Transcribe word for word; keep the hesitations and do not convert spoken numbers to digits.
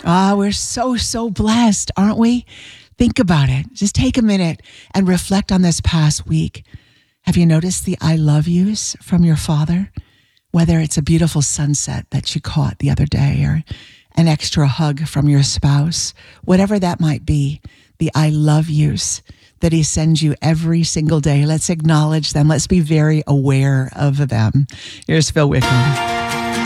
Ah, we're so, so blessed, aren't we? Think about it. Just take a minute and reflect on this past week. Have you noticed the I love yous from your father? Whether it's a beautiful sunset that you caught the other day or an extra hug from your spouse, whatever that might be, the I love yous that he sends you every single day. Let's acknowledge them. Let's be very aware of them. Here's Phil Wickham.